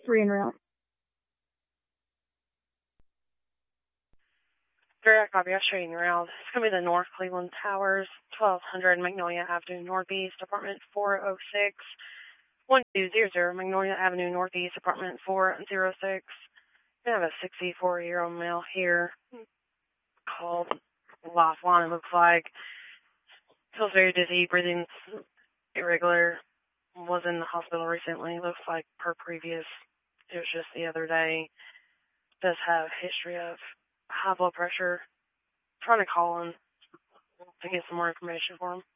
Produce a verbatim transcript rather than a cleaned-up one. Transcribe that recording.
three en route. Direct copy, Australian route. It's going to be the North Cleveland Towers, twelve hundred Magnolia Avenue Northeast, apartment four oh six, one two zero zero Magnolia Avenue Northeast, apartment four oh six. We have a sixty-four-year-old male here called Lifeline, it looks like. Feels very dizzy, breathing irregular. Was in the hospital recently. Looks like per previous, it was just the other day. Does have history of high blood pressure. Trying to call him to get some more information for him.